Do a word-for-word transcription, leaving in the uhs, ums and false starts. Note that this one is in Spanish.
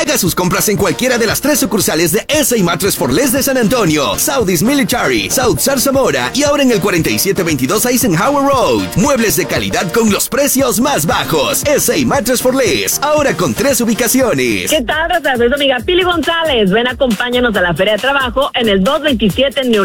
Haga sus compras en cualquiera de las tres sucursales de S A Mattress for Less de San Antonio, Southeast Military, South Zarzamora y ahora en el cuarenta y siete veintidós Eisenhower Road. Muebles de calidad con los precios más bajos. S A Mattress for Less, ahora con tres ubicaciones. ¿Qué tal, Raza? Soy tu amiga Pili González. Ven, acompáñanos a la Feria de Trabajo en el doscientos veintisiete New